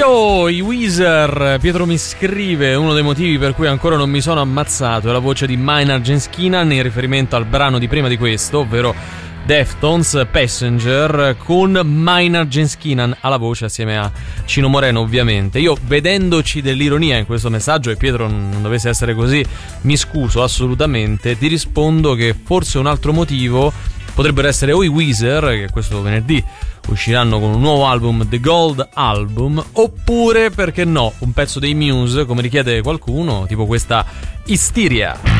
Yo, i Weezer. Pietro mi scrive: uno dei motivi per cui ancora non mi sono ammazzato è la voce di Maynard Jenskinan in riferimento al brano di prima di questo, ovvero Deftones Passenger, con Maynard Jenskinan alla voce assieme a Cino Moreno, ovviamente. Io, vedendoci dell'ironia in questo messaggio, e Pietro non dovesse essere così, mi scuso assolutamente, ti rispondo che forse un altro motivo potrebbero essere o i Weezer, che questo venerdì usciranno con un nuovo album, The Gold Album, oppure, perché no, un pezzo dei Muse, come richiede qualcuno, tipo questa Hysteria.